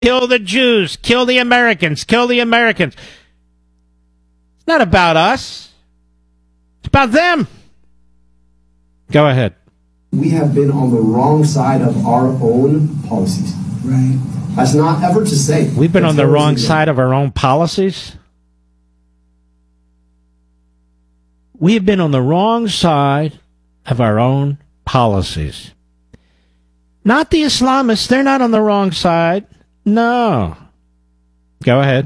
Kill the Jews. Kill the Americans. Kill the Americans. It's not about us. It's about them. Go ahead. We have been on the wrong side of our own policies. Right. That's not ever to say. We've been on the wrong side of our own policies. We have been on the wrong side of our own policies. Not the Islamists. They're not on the wrong side. No. Go ahead.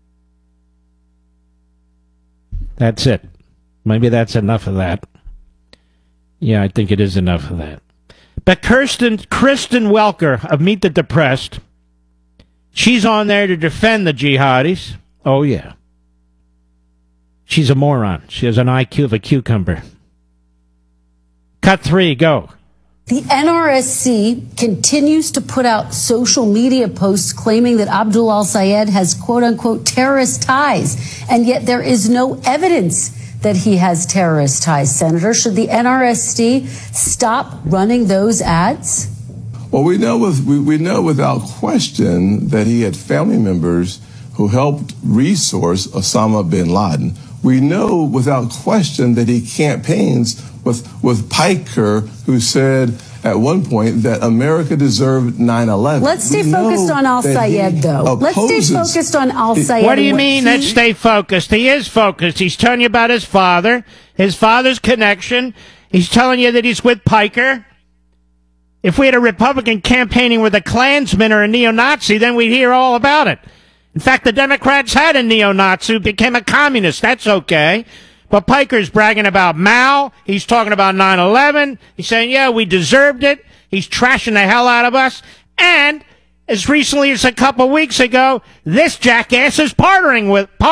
That's it. Maybe that's enough of that. Yeah, I think it is enough of that. But Kristen Welker of Meet the Depressed, she's on there to defend the jihadis. Oh, yeah. She's a moron. She has an IQ of a cucumber. Cut 3, go. The NRSC continues to put out social media posts claiming that Abdul al-Sayed has quote-unquote terrorist ties, and yet there is no evidence that he has terrorist ties. Senator, should the NRSC stop running those ads? Well, we know without question that he had family members who helped resource Osama bin Laden. We know without question that he campaigns with Piker, who said at one point that America deserved 9/11. Let's stay focused on al-Sayed, though. Let's stay focused on al-Sayed. What do you mean, let's stay focused? He is focused. He's telling you about his father's connection. He's telling you that he's with Piker. If we had a Republican campaigning with a Klansman or a neo-Nazi, then we'd hear all about it. In fact, the Democrats had a neo-Nazi who became a communist. That's okay. But Piker's bragging about Mao. He's talking about 9/11. He's saying, yeah, we deserved it. He's trashing the hell out of us. And as recently as a couple weeks ago, this jackass is partying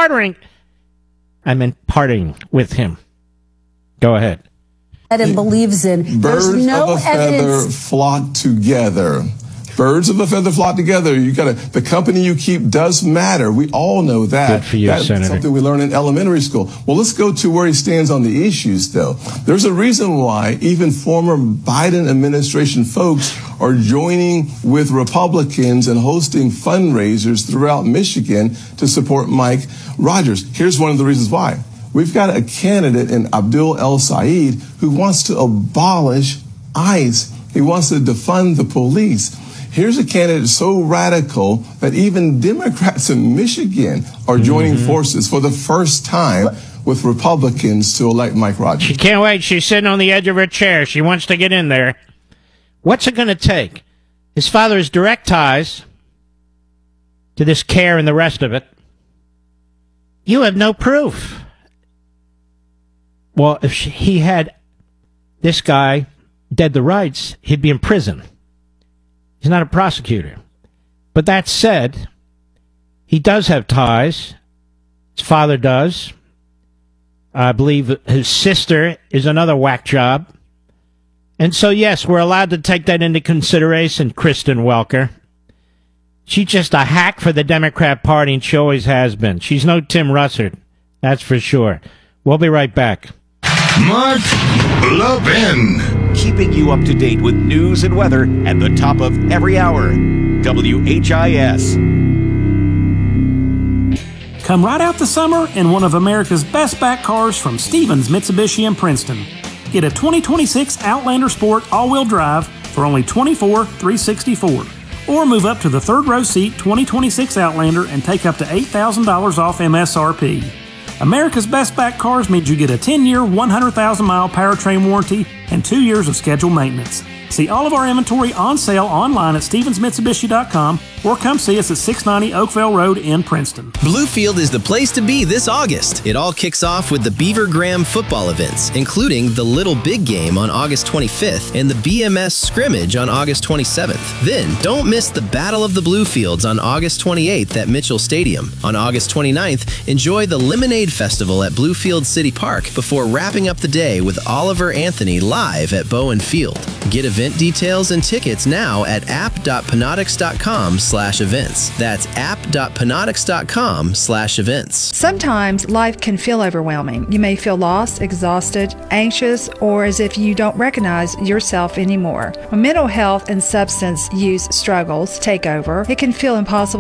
with him. Go ahead. That it believes in. Birds There's no of a feather evidence. flock together. Birds of a feather flock together. The company you keep does matter. We all know that. Good for you, That's Senator. something we learn in elementary school. Well, let's go to where he stands on the issues, though. There's a reason why even former Biden administration folks are joining with Republicans and hosting fundraisers throughout Michigan to support Mike Rogers. Here's one of the reasons why. We've got a candidate in Abdul al-Sayed who wants to abolish ICE. He wants to defund the police. Here's a candidate so radical that even Democrats in Michigan are joining forces for the first time with Republicans to elect Mike Rogers. She can't wait. She's sitting on the edge of her chair. She wants to get in there. What's it going to take? His father has direct ties to this care and the rest of it. You have no proof. Well, if he had this guy dead to rights, he'd be in prison. He's not a prosecutor. But that said, he does have ties. His father does. I believe his sister is another whack job. And so, yes, we're allowed to take that into consideration, Kristen Welker. She's just a hack for the Democrat Party, and she always has been. She's no Tim Russert, that's for sure. We'll be right back. Mark Levin. Keeping you up to date with news and weather at the top of every hour. WHIS. Come right out the summer in one of America's best back cars from Stevens Mitsubishi in Princeton. Get a 2026 Outlander Sport all-wheel drive for only $24,364. Or move up to the third row seat 2026 Outlander and take up to $8,000 off MSRP. America's Best Back Cars means you get a 10-year, 100,000-mile powertrain warranty and 2 years of scheduled maintenance. See all of our inventory on sale online at StevensMitsubishi.com or come see us at 690 Oakville Road in Princeton. Bluefield is the place to be this August. It all kicks off with the Beaver Graham football events, including the Little Big Game on August 25th and the BMS Scrimmage on August 27th. Then, don't miss the Battle of the Bluefields on August 28th at Mitchell Stadium. On August 29th, enjoy the Lemonade Festival at Bluefield City Park before wrapping up the day with Oliver Anthony live live at Bowen Field. Get event details and tickets now at app.panoptix.com/events. That's app.panoptix.com/events. Sometimes life can feel overwhelming. You may feel lost, exhausted, anxious, or as if you don't recognize yourself anymore. When mental health and substance use struggles take over, it can feel impossible